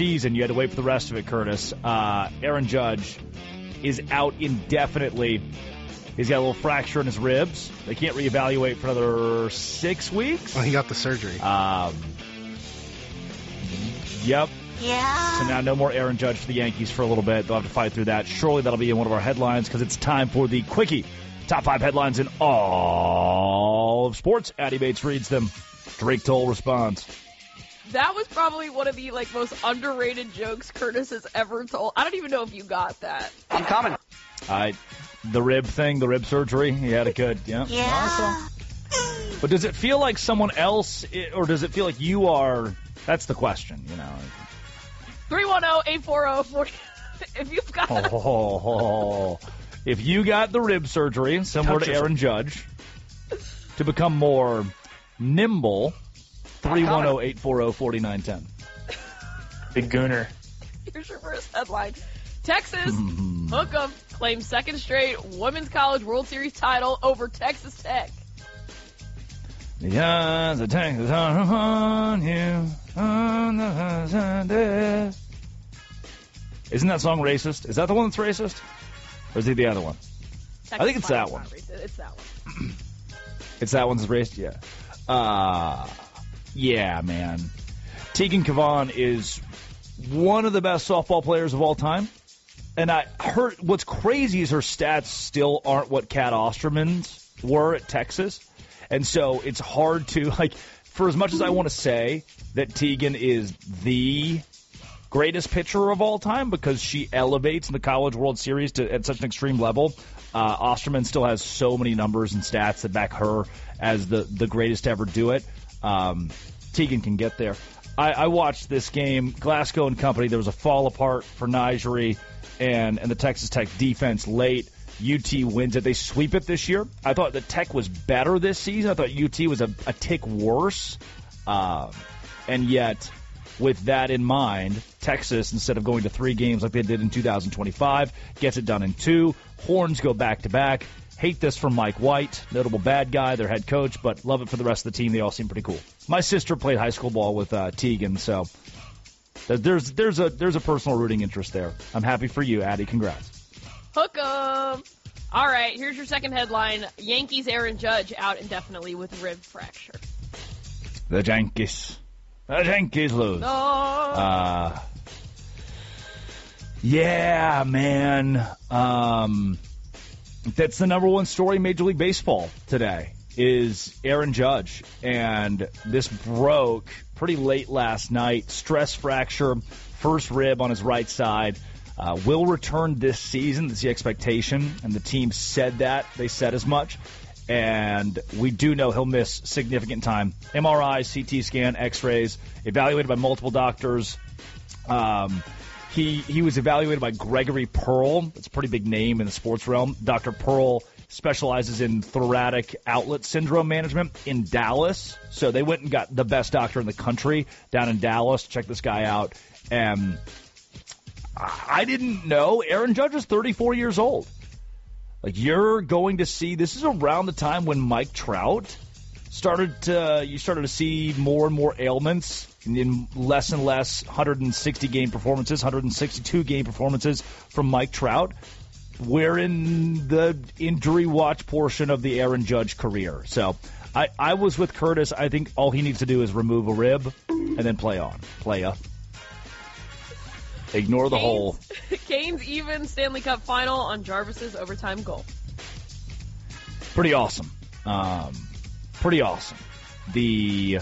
season. You had to wait for the rest of it, Curtis. Aaron Judge is out indefinitely. He's got a little fracture in his ribs. They can't reevaluate for another 6 weeks. Oh, he got the surgery. Yep. Yeah. So now no more Aaron Judge for the Yankees for a little bit. They'll have to fight through that. Surely that'll be in one of our headlines because it's time for the Quickie. Top 5 headlines in all of sports. Addy Bates reads them. Drake Toll responds. That was probably one of the most underrated jokes Curtis has ever told. I don't even know if you got that. I'm coming. The rib thing, the rib surgery, he had it good. Yeah. Yeah. But does it feel like someone else, or does it feel like you are? That's the question, 310-840-40. If you've got if you got the rib surgery, similar to Aaron Judge, to become more nimble, 310-840-4910. Big Gooner. Here's your first headline. Texas hook 'em claims second straight Women's College World Series title over Texas Tech. Yeah, the Texas are on you. Isn't that song racist? Is that the one that's racist? Or is it the other one? Texas I think it's that one. It's that one. It's that one's racist? Yeah. Yeah, man. Tegan Kavan is one of the best softball players of all time. And I heard what's crazy is her stats still aren't what Kat Osterman's were at Texas. And so it's hard to, for as much as I want to say that Tegan is the greatest pitcher of all time because she elevates in the College World Series at such an extreme level, Osterman still has so many numbers and stats that back her as the greatest to ever do it. Tegan can get there. I watched this game, Glasgow and company. There was a fall apart for Nigeria and the Texas Tech defense late. UT wins it. They sweep it this year. I thought the Tech was better this season. I thought UT was a tick worse. And yet, with that in mind, Texas, instead of going to 3 games like they did in 2025, gets it done in 2. Horns go back-to-back. Hate this from Mike White, notable bad guy, their head coach, but love it for the rest of the team. They all seem pretty cool. My sister played high school ball with Tegan, so there's a personal rooting interest there. I'm happy for you, Addie. Congrats. Hook 'em. All right, here's your second headline. Yankees Aaron Judge out indefinitely with rib fracture. The Yankees lose. Oh. Yeah, man. That's the number one story in Major League Baseball today is Aaron Judge. And this broke pretty late last night. Stress fracture, first rib on his right side. Will return this season. That's the expectation. And the team said that. They said as much. And we do know he'll miss significant time. MRI, CT scan, X-rays, evaluated by multiple doctors. He was evaluated by Gregory Pearl. That's a pretty big name in the sports realm. Dr. Pearl specializes in thoracic outlet syndrome management in Dallas. So they went and got the best doctor in the country down in Dallas to check this guy out. And I didn't know Aaron Judge is 34 years old. You're going to see, this is around the time when Mike Trout started to see more and more ailments in less and less 160 game performances, 162 game performances from Mike Trout. We're in the injury watch portion of the Aaron Judge career. So I was with Curtis. I think all he needs to do is remove a rib and then play on. Ignore the hole. Canes even Stanley Cup final on Jarvis's overtime goal. Pretty awesome. The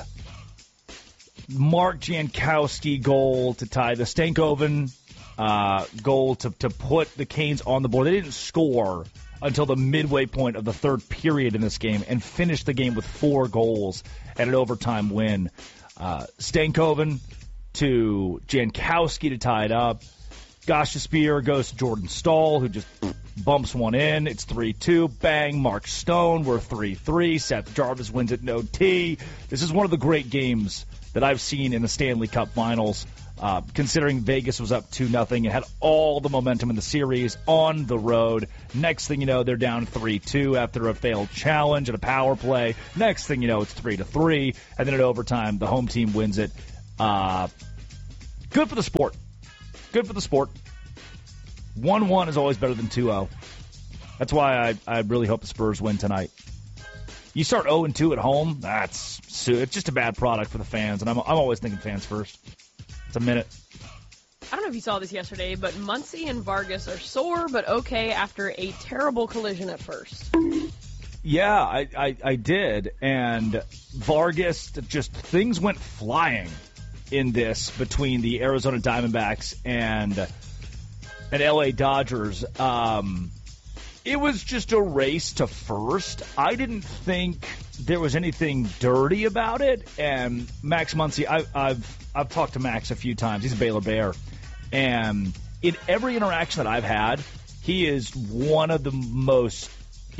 Mark Jankowski goal to tie the Stankoven goal to put the Canes on the board. They didn't score until the midway point of the third period in this game and finished the game with 4 goals and an overtime win. Stankoven to Jankowski to tie it up. Gostisbehere goes to Jordan Stahl, who just bumps one in. It's 3-2. Bang, Mark Stone. We're 3-3. Seth Jarvis wins it in OT. This is one of the great games that I've seen in the Stanley Cup Finals, considering Vegas was up 2-0 and had all the momentum in the series on the road. Next thing you know, they're down 3-2 after a failed challenge and a power play. Next thing you know, it's 3-3. And then at overtime, the home team wins it. Good for the sport. Good for the sport. 1-1 is always better than 2-0. That's why I really hope the Spurs win tonight. You start 0-2 at home, it's just a bad product for the fans, and I'm always thinking fans first. It's a minute. I don't know if you saw this yesterday, but Muncy and Vargas are sore but okay after a terrible collision at first. Yeah, I did, and Vargas, just things went flying in this between the Arizona Diamondbacks and LA Dodgers. It was just a race to first. I didn't think there was anything dirty about it, and Max Muncy, I've talked to Max a few times. He's a Baylor Bear, and in every interaction that I've had, he is one of the most,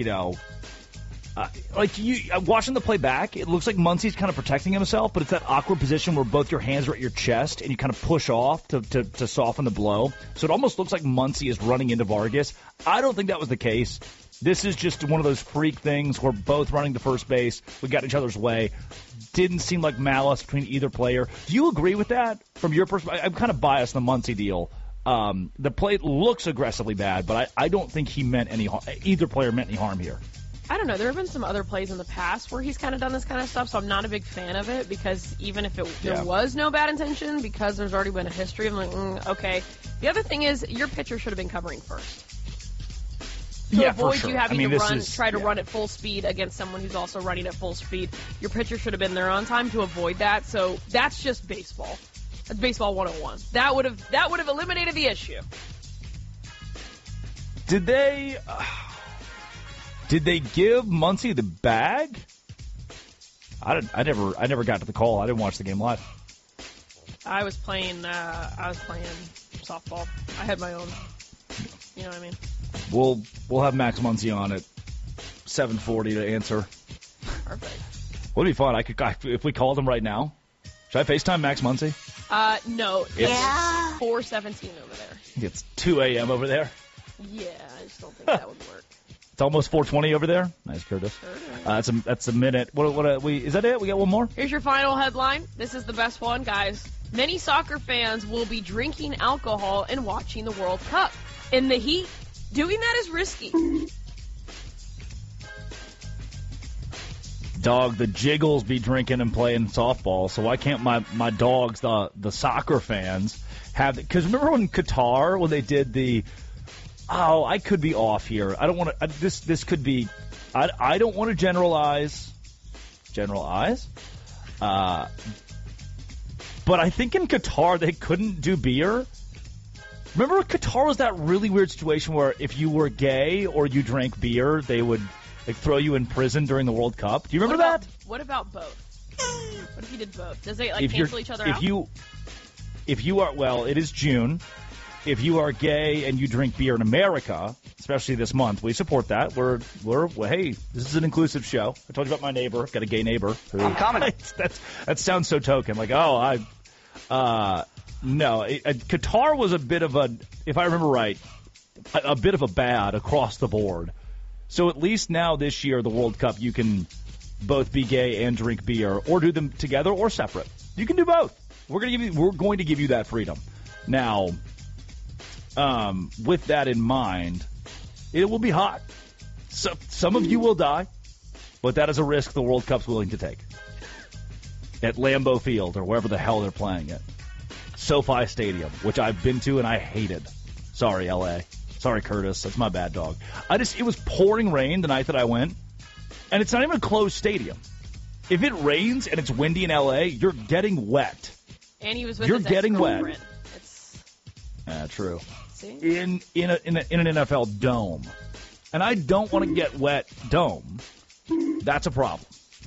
watching the play back, it looks like Muncy's kind of protecting himself, but it's that awkward position where both your hands are at your chest and you kind of push off to soften the blow. So it almost looks like Muncy is running into Vargas. I don't think that was the case. This is just one of those freak things where both running to first base, we got each other's way. Didn't seem like malice between either player. Do you agree with that from your perspective? I'm kind of biased on the Muncy deal. The play looks aggressively bad, but I don't think he meant either player meant any harm here. I don't know. There have been some other plays in the past where he's kind of done this kind of stuff, so I'm not a big fan of it because even if there was no bad intention, because there's already been a history, I'm like, okay. The other thing is your pitcher should have been covering first. To avoid for sure. you having to try to run at full speed against someone who's also running at full speed, your pitcher should have been there on time to avoid that. So that's just baseball. That's baseball 101. That would have eliminated the issue. Did they give Muncy the bag? I never got to the call. I didn't watch the game live. I was playing softball. I had my own. You know what I mean? We'll have Max Muncy on at 7:40 to answer. Perfect. Would be fun. If we called him right now. Should I FaceTime Max Muncy? No. It's 4:17 over there. It's 2 a.m. over there. Yeah, I just don't think that would work. It's almost 4:20 over there. Nice, Curtis. That's a minute. Is that it? We got one more? Here's your final headline. This is the best one, guys. Many soccer fans will be drinking alcohol and watching the World Cup. In the heat, doing that is risky. Dog, the Jiggles be drinking and playing softball, so why can't my dogs, the soccer fans, have it? Because remember when Qatar, when they did I could be off here. I don't want to. This could be. I don't want to generalize. But I think in Qatar they couldn't do beer. Remember Qatar was that really weird situation where if you were gay or you drank beer, they would throw you in prison during the World Cup. Do you remember that? What about both? What if you did both? Does they cancel each other out? If you are, it is June. If you are gay and you drink beer in America, especially this month, we support that. Hey, this is an inclusive show. I told you about my neighbor. I've got a gay neighbor. I'm coming. That sounds so token. No. Qatar was a bit of if I remember right, a bit of a bad across the board. So at least now this year, the World Cup, you can both be gay and drink beer, or do them together or separate. You can do both. We're going to give you that freedom. Now, with that in mind, it will be hot. So some of you will die, but that is a risk the World Cup's willing to take. At Lambeau Field or wherever the hell they're playing it. SoFi Stadium, which I've been to and I hated. Sorry, LA. Sorry, Curtis. That's my bad, dog. It was pouring rain the night that I went, and it's not even a closed stadium. If it rains and it's windy in LA, you're getting wet. And he was with You're his getting wet. It's true. See? In an NFL dome. And I don't want to get wet dome. That's a problem.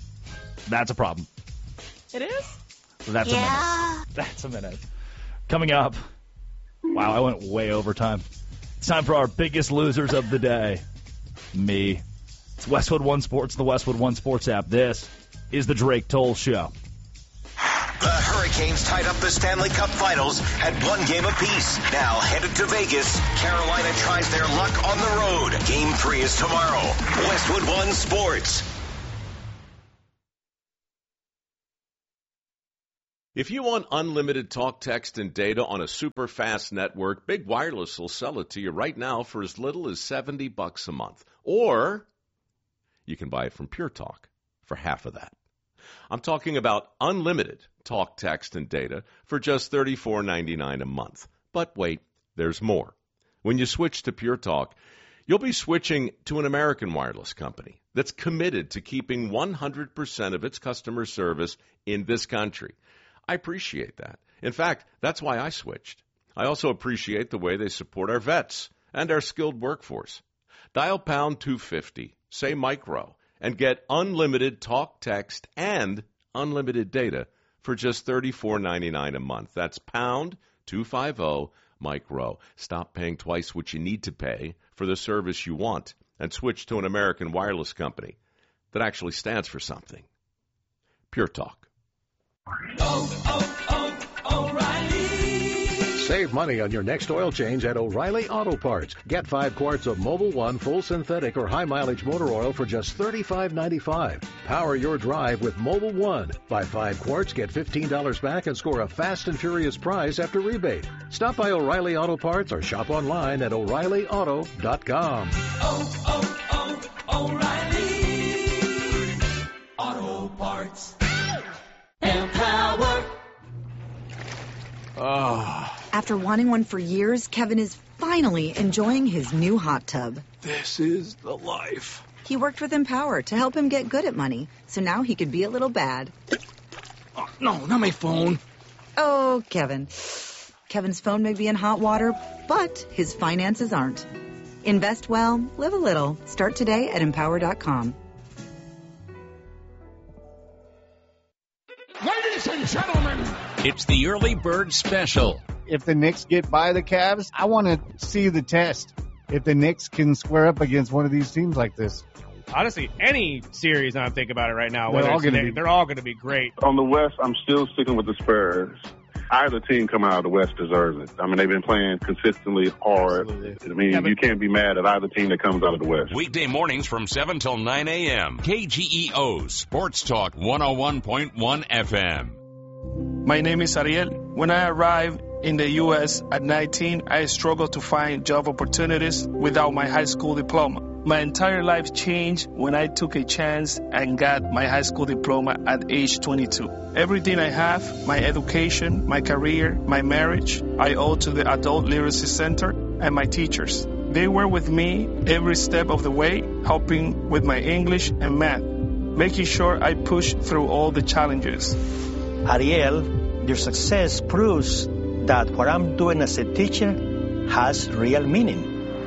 It is? That's a minute. That's a minute. Coming up. Wow, I went way over time. It's time for our biggest losers of the day. Me. It's Westwood One Sports, the Westwood One Sports app. This is the Drake Toll Show. The Hurricanes tied up the Stanley Cup Finals at one game apiece. Now headed to Vegas, Carolina tries their luck on the road. Game 3 is tomorrow. Westwood One Sports. If you want unlimited talk, text, and data on a super fast network, Big Wireless will sell it to you right now for as little as $70 a month. Or you can buy it from Pure Talk for half of that. I'm talking about unlimited talk, text, and data for just $34.99 a month. But wait, there's more. When you switch to Pure Talk, you'll be switching to an American wireless company that's committed to keeping 100% of its customer service in this country. I appreciate that. In fact, that's why I switched. I also appreciate the way they support our vets and our skilled workforce. Dial pound 250, say micro, and get unlimited talk, text, and unlimited data for just $34.99 a month. That's pound 250 micro. Stop paying twice what you need to pay for the service you want and switch to an American wireless company that actually stands for something. Pure Talk. O'Reilly. Save money on your next oil change at O'Reilly Auto Parts. Get 5 quarts of Mobil 1 full synthetic or high mileage motor oil for just $35.95. Power your drive with Mobil 1. Buy 5 quarts, get $15 back, and score a fast and furious prize after rebate. Stop by O'Reilly Auto Parts or shop online at O'ReillyAuto.com. O'Reilly Auto Parts. Empower. After wanting one for years, Kevin is finally enjoying his new hot tub. This is the life. He worked with Empower to help him get good at money, so now he could be a little bad. Oh, no, not my phone. Oh, Kevin. Kevin's phone may be in hot water, but his finances aren't. Invest well, live a little. Start today at Empower.com. Ladies and gentlemen, it's the Early Bird Special. If the Knicks get by the Cavs, I want to see the test. If the Knicks can square up against one of these teams like this. Honestly, any series I'm thinking about it right now, they're all going to be great. On the West, I'm still sticking with the Spurs. Either team coming out of the West deserves it. I mean, they've been playing consistently hard. Absolutely. I mean, you can't be mad at either team that comes out of the West. Weekday mornings from 7 till 9 a.m. KGEO Sports Talk 101.1 FM. My name is Ariel. When I arrived in the U.S. at 19, I struggled to find job opportunities without my high school diploma. My entire life changed when I took a chance and got my high school diploma at age 22. Everything I have, my education, my career, my marriage, I owe to the Adult Literacy Center and my teachers. They were with me every step of the way, helping with my English and math, making sure I pushed through all the challenges. Ariel, your success proves that what I'm doing as a teacher has real meaning.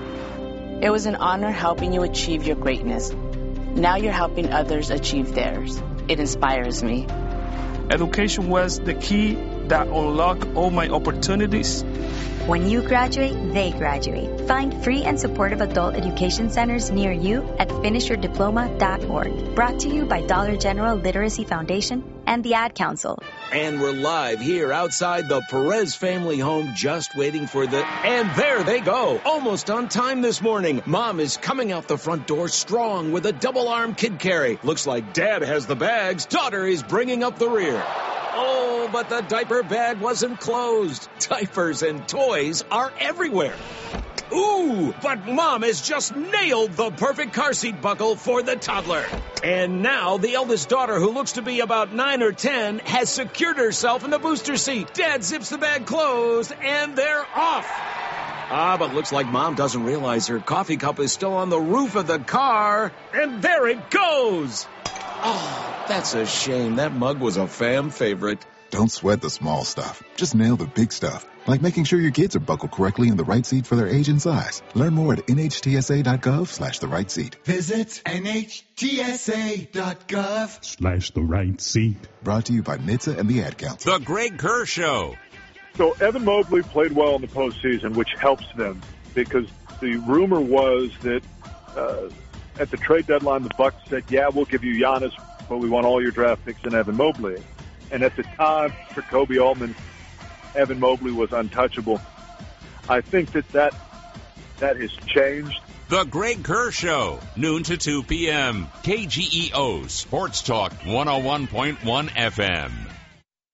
It was an honor helping you achieve your greatness. Now you're helping others achieve theirs. It inspires me. Education was the key that unlocked all my opportunities. When you graduate, they graduate. Find free and supportive adult education centers near you at finishyourdiploma.org. Brought to you by Dollar General Literacy Foundation and the Ad Council. And we're live here outside the Perez family home, just waiting for and there they go. Almost on time this morning. Mom is coming out the front door strong with a double-arm kid carry. Looks like Dad has the bags. Daughter is bringing up the rear. Oh, but the diaper bag wasn't closed. Diapers and toys are everywhere. Ooh, but Mom has just nailed the perfect car seat buckle for the toddler. And now the eldest daughter, who looks to be about 9 or 10, has secured herself in the booster seat. Dad zips the bag closed, and they're off. But looks like Mom doesn't realize her coffee cup is still on the roof of the car. And there it goes. Oh, that's a shame. That mug was a fan favorite. Don't sweat the small stuff. Just nail the big stuff. Like making sure your kids are buckled correctly in the right seat for their age and size. Learn more at nhtsa.gov/the right seat. Visit nhtsa.gov/the right seat. Brought to you by NHTSA and the Ad Council. The Greg Kerr Show. So Evan Mobley played well in the postseason, which helps them because the rumor was that at the trade deadline, the Bucks said, yeah, we'll give you Giannis, but we want all your draft picks in Evan Mobley. And at the time, for Kobe Altman, Evan Mobley was untouchable. I think that has changed. The Greg Kerr Show, noon to 2 p.m. KGEO Sports Talk 101.1 FM.